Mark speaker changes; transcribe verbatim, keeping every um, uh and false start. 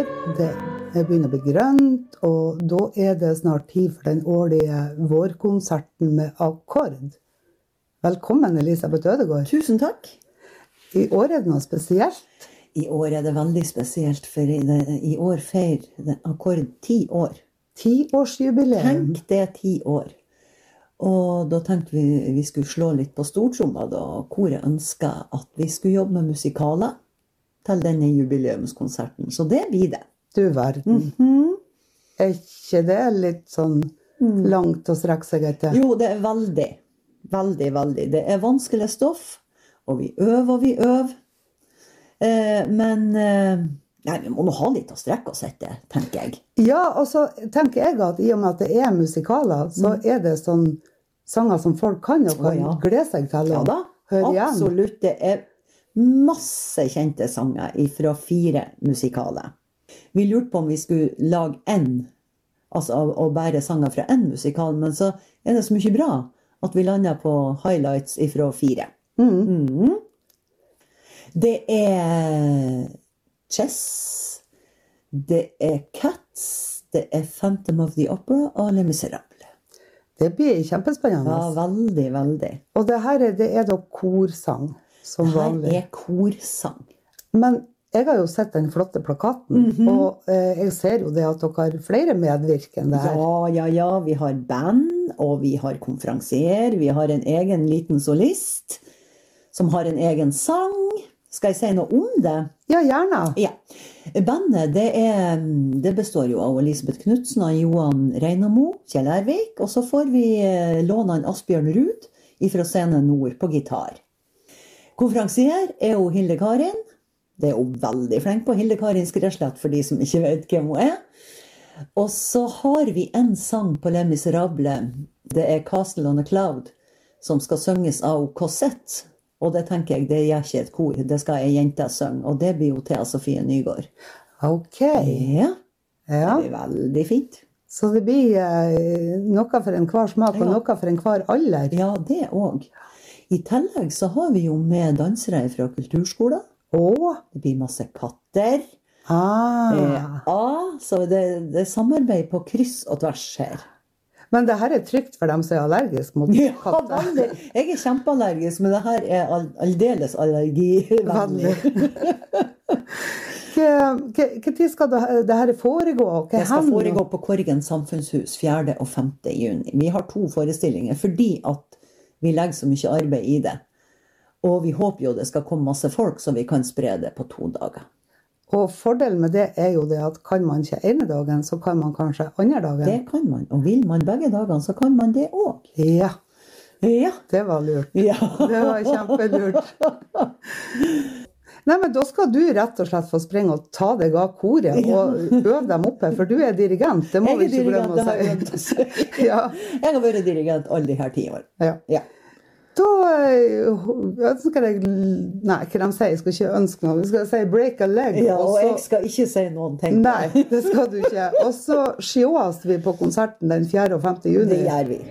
Speaker 1: vår, det begynner å bli grønt, og da er det snart tid for den årlige vårkonserten med akkord. Velkommen, Elisabeth Ødegård.
Speaker 2: Tusen takk.
Speaker 1: I år er det noe spesielt.
Speaker 2: I år er det veldig spesielt, for i, det, i år feirer akkord ti år.
Speaker 1: Tiårsjubileum.
Speaker 2: Tenk det ti år. Og da tenkte vi vi skulle slå litt på stortromma da, koret ønsket at vi skulle jobbe med musikaler til denne jubileumskonserten. Så det blir det.
Speaker 1: Du verden.
Speaker 2: Mm-hmm.
Speaker 1: Er ikke det litt sånn langt å strekke seg etter?
Speaker 2: Jo, det er veldig, veldig, veldig. Det er vanskelig stoff, og vi øver og vi øver. Eh, men eh, nei, vi må nå ha litt å strekke oss etter, tenker jeg.
Speaker 1: Ja, og så tenker jeg at i og med at det er musikaler, så
Speaker 2: Mm.
Speaker 1: er det sånn sanger som folk kan og kan
Speaker 2: Å, ja.
Speaker 1: glede seg til å
Speaker 2: Ja da,
Speaker 1: høre igjen.
Speaker 2: absolutt. Det er masse kjente sanger fra fire musikaler. Vi lurte på om vi skulle lage en, altså å, å bære sanger fra en musikal, men så er det så mye bra at vi lander på highlights fra fire.
Speaker 1: Mm.
Speaker 2: Mm. Det er Chess, det er Cats, det er Phantom of the Opera og Les Miserables.
Speaker 1: Det blir kjempespennende.
Speaker 2: Ja, veldig, veldig.
Speaker 1: Og det her er, det er da korsang, som
Speaker 2: Her
Speaker 1: vanlig.
Speaker 2: er korsang.
Speaker 1: Men jeg har jo sett den flotte plakaten,
Speaker 2: Mhm.
Speaker 1: og eh, jeg ser jo det at dere har flere medvirkende her.
Speaker 2: Ja, ja, ja. Vi har band, og vi har konferansier. Vi har en egen liten solist som har en egen sang. Skal jeg si noe om det?
Speaker 1: Ja, gjerne.
Speaker 2: Ja. Bandet, det, er, det består jo av Elisabeth Knudsen og Johan Reinamo, Kjell Ervik, og så får vi eh, låne en Asbjørn Ruud fra Scene Nord på gitar. Konferansier er jo Hilde Karin. Det er hun veldig flink på, Hilde Karin Skreslett, for de som ikke vet hvem hun er. Og så har vi en sang på Les Miserables. Det er Castle on a Cloud, som skal synges av Cosette. Og det tenker jeg, det gjør ikke et kor. Det skal ei jente synge, og det blir jo Thea Sofie Nygaard.
Speaker 1: Ok.
Speaker 2: Ja,
Speaker 1: Ja.
Speaker 2: det blir veldig fint.
Speaker 1: Så det blir eh, noe for enhver smak, og
Speaker 2: Ja.
Speaker 1: noe for enhver alder.
Speaker 2: Ja, det også. I tillegg så har vi jo med dansere fra kulturskolen.
Speaker 1: Åh,
Speaker 2: Det blir masse katter.
Speaker 1: ah.
Speaker 2: Ja, så det, det er samarbeid på kryss og tvers her.
Speaker 1: Men det her er trygt for dem som er allergisk mot
Speaker 2: Ja,
Speaker 1: katter.
Speaker 2: veldig. Jeg er kjempeallergisk, men det her er all, aldeles allergivennlig.
Speaker 1: Hva hva tid skal det, det her foregå? Hva
Speaker 2: Det skal
Speaker 1: hender?
Speaker 2: foregå på Korgen samfunnshus fjerde og femte juni. Vi har to forestillinger fordi at vi legger så mye arbeid i det. Og vi håper jo det skal komme masse folk, så vi kan spre det på to dager.
Speaker 1: Og fordelen med det er jo det at kan man ikke ene dagen, så kan man kanskje andre dagen.
Speaker 2: Det kan man. Og vil man begge dagene, så kan man det også.
Speaker 1: Ja,
Speaker 2: Ja.
Speaker 1: det var lurt.
Speaker 2: Ja.
Speaker 1: Det var kjempelurt. Nei, men da skal du rett og slett få sprenge og ta deg av koret og øve dem oppe, for du er dirigent. Det må
Speaker 2: Jeg
Speaker 1: vi
Speaker 2: er
Speaker 1: ikke
Speaker 2: dirigent,
Speaker 1: glemme
Speaker 2: det har jeg
Speaker 1: å
Speaker 2: glemt å
Speaker 1: si.
Speaker 2: si.
Speaker 1: Ja.
Speaker 2: Jeg har vært dirigent alle de her ti år.
Speaker 1: Ja.
Speaker 2: Ja.
Speaker 1: Da eh, ønsker jeg, nei, hva de sier, jeg skal ikke ønske noe, vi skal si break a leg.
Speaker 2: Ja, og
Speaker 1: så-
Speaker 2: jeg skal ikke si noen ting.
Speaker 1: Nei, det skal du ikke. Og så sjåast vi på konserten den fjerde og femte juni.
Speaker 2: Det gjør vi.